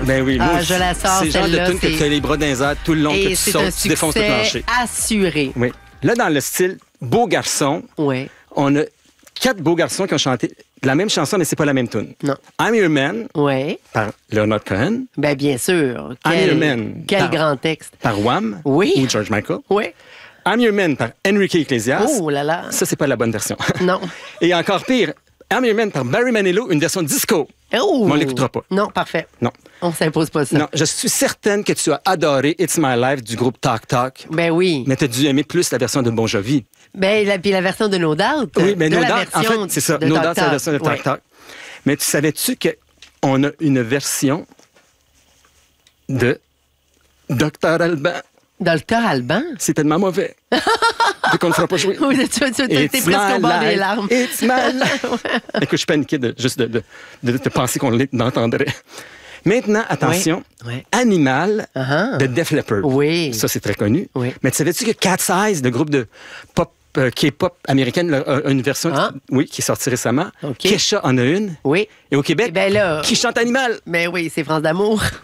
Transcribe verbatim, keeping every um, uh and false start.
Ben oui, moi Ah, aussi. je la sors, C'est le genre de celle-là, tune que c'est- tu as les bras dans les airs tout le long, que Et tu c'est sautes, un tu défonces le succès plancher. assuré. Oui. Là, dans le style Beau garçon, Oui. on a quatre beaux garçons qui ont chanté la même chanson, mais c'est pas la même tune. Non. I'm Your Man Oui. par Leonard Cohen, Ben bien sûr. I'm Quel, Your Man. quel Par- grand texte. par Wham Oui. ou George Michael. Oui. I'm Your Man par Enrique Iglesias. Oh là là. Ça, c'est pas la bonne version. Non. Et encore pire, I'm Your Man par Barry Manilow, une version disco. Oh. Mais on l'écoutera pas. Non, parfait. Non. On s'impose pas ça. Non, je suis certaine que tu as adoré It's My Life du groupe Talk Talk. Ben oui. Mais tu as dû aimer plus la version de Bon Jovi. Ben, la, puis la version de No Doubt. Oui, mais de No la Doubt, en version fait, c'est ça. de No Talk Doubt, c'est la Talk. version de Talk Ouais. Talk. Mais tu savais-tu qu'on a une version de Docteur Alban? Docteur Alban? C'est tellement mauvais qu'on ne fera pas jouer. Oui, tu, tu, tu, t'es It's presque my au bord des life, larmes. It's my life. Écoute, je suis paniqué de, juste de, de, de, de penser qu'on l'entendrait. Maintenant, attention, Oui, oui. Animal Uh-huh. de Def Leppard. Oui. Ça, c'est très connu. Oui. Mais tu savais-tu que Cat's Eyes, le groupe de pop, euh, K-pop américaine, a une version Ah. qui, oui, qui est sortie récemment. OK. Kesha en a une. Oui. Et au Québec, Eh ben là- qui chante Animal? Mais oui, c'est France d'amour.